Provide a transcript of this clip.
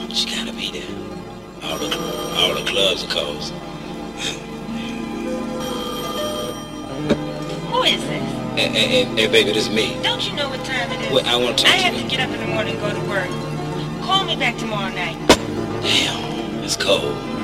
She gotta be there. All the clubs are closed. Who is this? Hey, baby, this is me. Don't you know what time it is? Well, I want to talk I to have you. to get up in the morning and go to work. Call me back tomorrow night. Damn, it's cold.